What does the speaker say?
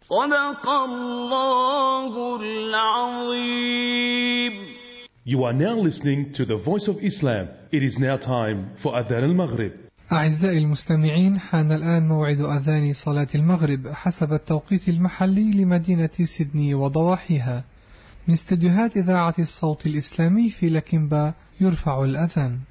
صدق الله العظيم. You are now listening to the Voice of Islam. It is now time for Adhan al-Maghrib. أعزائي المستمعين، حان الآن موعد أذان صلاة المغرب حسب التوقيت المحلي لمدينة سيدني وضواحيها. من استديوهات إذاعة الصوت الإسلامي في لكنبا يرفع الأذان.